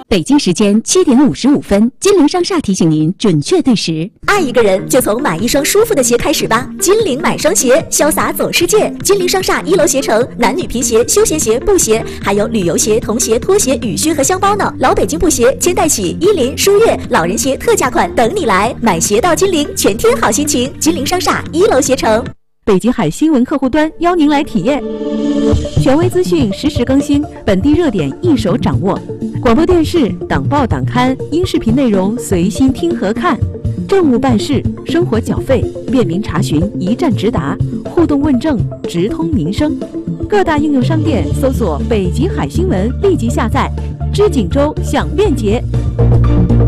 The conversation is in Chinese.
北京时间7点55分，金陵商厦提醒您准确对时。 爱一个人就从买一双舒服的鞋开始吧，金陵买双鞋，潇洒走世界。金陵商厦1楼鞋城，男女皮鞋、休闲鞋、布鞋，还有旅游鞋、童鞋、拖鞋、雨靴和箱包呢。老北京布鞋、千代喜、伊林、舒悦，老人鞋特价款等你来。买鞋到金陵，全天好心情。金陵商厦1楼鞋城。 北极海新闻客户端邀您来体验，权威资讯实时更新，本地热点一手掌握。广播电视、党报党刊、音视频内容随心听和看，政务办事、生活缴费便民查询一站直达，互动问政直通民生。各大应用商店搜索北极海新闻，立即下载。知锦州享便捷。